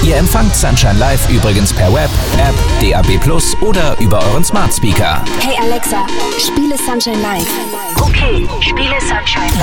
Ihr empfangt Sunshine Live übrigens per Web, App, DAB+ oder über euren Smart Speaker. Hey Alexa, spiele Sunshine Live. Okay, spiele Sunshine Live.